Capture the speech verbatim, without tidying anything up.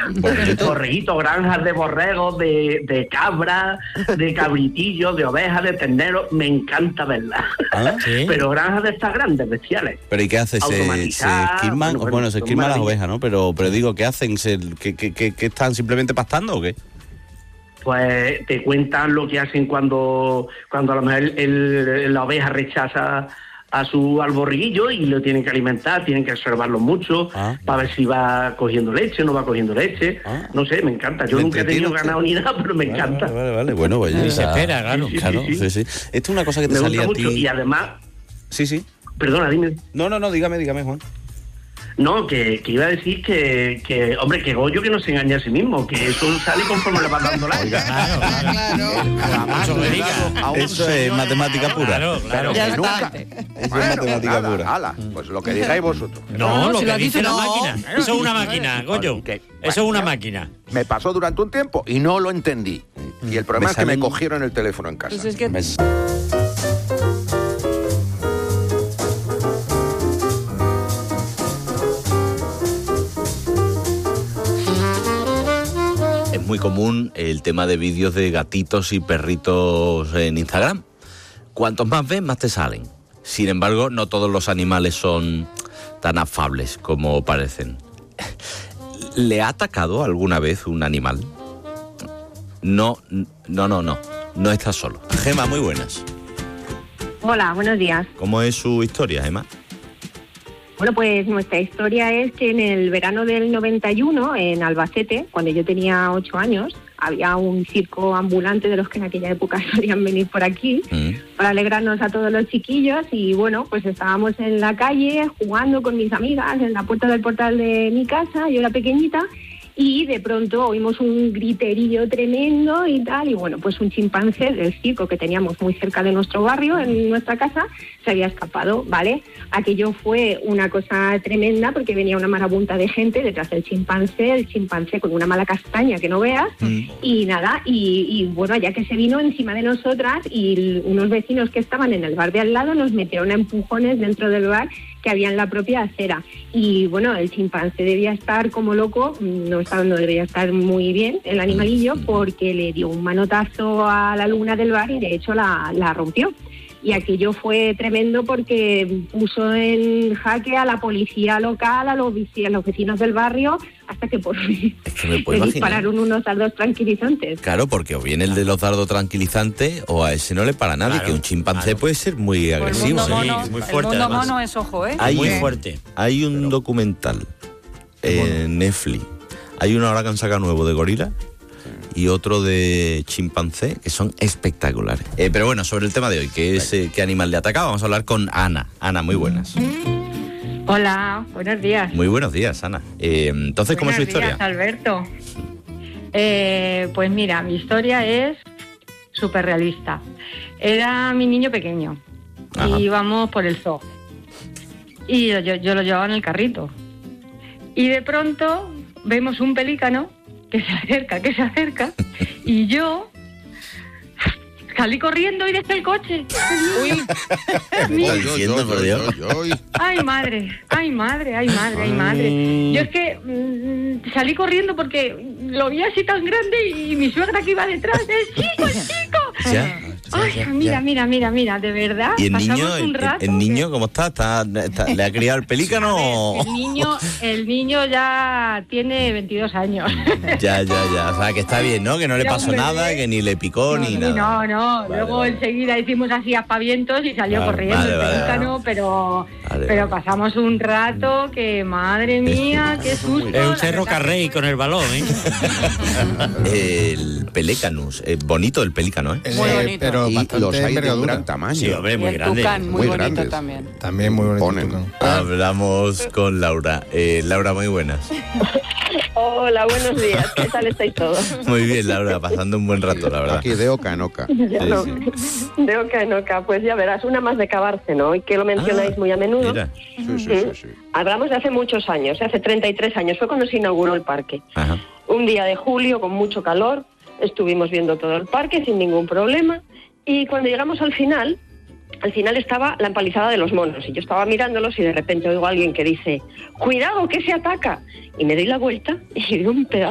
Borreguitos, granjas de borregos, de, de cabras, de cabritillos, de ovejas, de terneros. Me encanta verlas. ¿Ah? ¿Sí? Pero granjas de estas grandes, bestiales. ¿Pero y qué hace? ¿Se, se esquilman? Bueno, bueno, bueno se son esquilman las maravillas. ovejas, ¿no? Pero, pero digo, ¿qué hacen? ¿Se, que, que, que, que están simplemente pastando o qué? Pues te cuentan lo que hacen cuando, cuando a lo mejor el, el, la oveja rechaza a su al borriguillo y lo tienen que alimentar, tienen que observarlo mucho ah. para ver si va cogiendo leche, no va cogiendo leche. Ah. No sé, me encanta. Yo ¿Me nunca he tenido entretiene ganado ni nada, pero me vale, encanta. Vale, vale, vale. Bueno, pues Y ya se espera, claro. Sí, sí, claro, sí, sí, sí. sí. Esto es una cosa que te Me salía gusta a mucho ti. y además... Sí, sí. Perdona, dime. No, no, no, dígame, dígame, Juan. No, que, que iba a decir que, que, hombre, que Goyo que no se engaña a sí mismo, que eso sale conforme le va dando la... Claro, claro. Mucho que diga. Eso es matemática pura. Claro, claro. Ya que está. nunca. es Bueno, matemática nada, pura. ala, pues lo que digáis vosotros. No, No, lo si que lo dice dice la no. máquina. Eso es una máquina, Goyo. Que- Eso es bueno, una ya. máquina. Me pasó durante un tiempo y no lo entendí. Y el problema Me es que me salen- cogieron el teléfono en casa. Pues es que ¿Ves? Es muy común el tema de vídeos de gatitos y perritos en Instagram. Cuantos más ves, más te salen. Sin embargo, no todos los animales son tan afables como parecen. ¿Le ha atacado alguna vez un animal? No, no, no, no. No estás solo. Gema, muy buenas. Hola, buenos días. ¿Cómo es su historia, Gema? Bueno, pues nuestra historia es que en el verano del noventa y uno, en Albacete, cuando yo tenía ocho años, había un circo ambulante de los que en aquella época solían venir por aquí Mm. para alegrarnos a todos los chiquillos y bueno, pues estábamos en la calle jugando con mis amigas en la puerta del portal de mi casa, yo era pequeñita, y de pronto oímos un griterío tremendo y tal, y bueno, pues un chimpancé del circo que teníamos muy cerca de nuestro barrio, en nuestra casa, se había escapado, ¿vale? Aquello fue una cosa tremenda porque venía una marabunta de gente detrás del chimpancé, el chimpancé con una mala castaña que no veas, Mm. y nada, y, y bueno, ya que se vino encima de nosotras y l- unos vecinos que estaban en el bar de al lado nos metieron a empujones dentro del bar que había en la propia acera. Y bueno, el chimpancé debía estar como loco, no, estaba, no debía estar muy bien el animalillo porque le dio un manotazo a la luna del bar y de hecho la, la rompió. Y aquello fue tremendo porque puso en jaque a la policía local, a los, vici- a los vecinos del barrio, hasta que por fin Es que me puedo le imaginar. dispararon unos dardos tranquilizantes. Claro, porque o viene el de los dardos tranquilizantes o a ese no le para nadie, Claro, que un chimpancé claro. puede ser muy pues el agresivo. mundo sí, mono, es muy fuerte, el mundo además. mono es ojo, ¿eh? Hay Muy un- fuerte. Hay un documental en Netflix. Hay uno ahora que han sacado nuevo de gorila y otro de chimpancé, que son espectaculares. Eh, pero bueno, sobre el tema de hoy, que es eh, qué animal le atacaba, vamos a hablar con Ana. Ana, muy buenas. Hola, buenos días. Muy buenos días, Ana. Eh, entonces, ¿cómo es su Buenos historia? días, Alberto. Eh, pues mira, mi historia es súper realista. Era mi niño pequeño Ajá. y íbamos por el zoo. Y yo, yo, yo lo llevaba en el carrito. Y de pronto vemos un pelícano que se acerca, que se acerca, y yo salí corriendo y dejé el coche. Uy, ¿Me está diciendo, por Dios? ay madre, ay madre, ay madre, ay madre. Yo es que mm, salí corriendo porque lo vi así tan grande y mi suegra que iba detrás, el chico, el chico. Ya. Ay, mira, mira, mira, mira, de verdad. ¿Y el pasamos niño, un el, rato el niño que- cómo está? ¿Está, está- le ha criado el pelícano? o- El niño, el niño ya tiene veintidós años. Ya, ya, ya. O sea, que está bien, ¿no? Que no le Era un pasó bebé. nada, que ni le picó, ni Sí, nada. no, no. Vale, Luego vale. enseguida hicimos así aspavientos y salió Vale, corriendo vale, el vale, pelícano, pero, Vale, pero vale. pasamos un rato que, madre mía, qué susto. Es un la cerro verdad. carrey con el balón, ¿eh? El pelécanus. Eh, bonito el pelícano, ¿eh? Muy Eh, bonito. pero Y bastante los hay de un envergadura. gran tamaño. Sí, hombre, Y muy el grande. tucán, muy, muy bonito grandes. también. También muy bonito. Ponen. Tucán. Hablamos con Laura. Eh, Laura, muy buenas. Hola, buenos días. ¿Qué tal estáis todos? Muy bien, Laura, pasando un buen rato, la verdad. Aquí de oca en oca. Ya no. Sí, De oca en oca. Pues ya verás, una más de cavarse, ¿no? Y que lo mencionáis Ah, muy a menudo. Mira. Sí, sí, sí, sí. Hablamos de hace muchos años, hace treinta y tres años. Fue cuando se inauguró el parque. Ajá. Un día de julio con mucho calor. Estuvimos viendo todo el parque sin ningún problema. Y cuando llegamos al final, al final estaba la empalizada de los monos. Y yo estaba mirándolos y de repente oigo a alguien que dice, ¡cuidado, que se ataca! Y me doy la vuelta y veo un pedazo